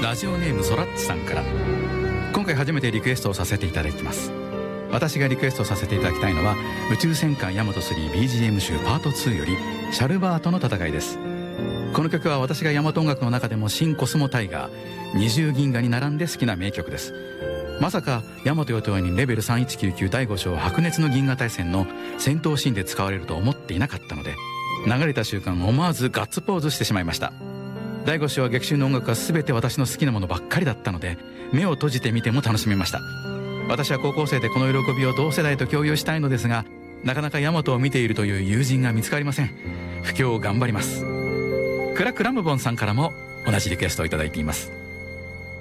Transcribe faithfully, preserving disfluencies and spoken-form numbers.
ラジオネームソラッチさんから、今回初めてリクエストをさせていただきます。私がリクエストさせていただきたいのは宇宙戦艦ヤマトスリー ビージーエム 集パートツーよりシャルバートの戦いです。この曲は私がヤマト音楽の中でも新コスモタイガー、二重銀河に並んで好きな名曲です。まさかヤマトヨトワにレベルさんいちきゅうきゅうだいご章白熱の銀河大戦の戦闘シーンで使われると思っていなかったので、流れた瞬間思わずガッツポーズしてしまいました。だいご章は劇中の音楽が全て私の好きなものばっかりだったので、目を閉じてみても楽しめました。私は高校生でこの喜びを同世代と共有したいのですが、なかなかヤマトを見ているという友人が見つかりません。布教を頑張ります。クラクラムボンさんからも同じリクエストをいただいています。